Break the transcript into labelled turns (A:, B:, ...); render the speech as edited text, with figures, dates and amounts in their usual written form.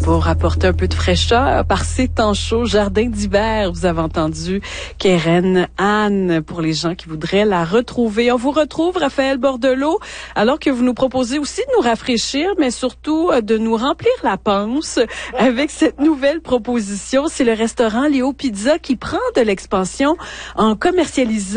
A: pour apporter un peu de fraîcheur par ces temps chauds. Jardin d'hiver, vous avez entendu Keren Anne pour les gens qui voudraient la retrouver. On vous retrouve, Raphaël Bordelot, alors que vous nous proposez aussi de nous rafraîchir, mais surtout de nous remplir la panse avec cette nouvelle proposition. C'est le restaurant Léo Pizza qui prend de l'expansion en commercialisant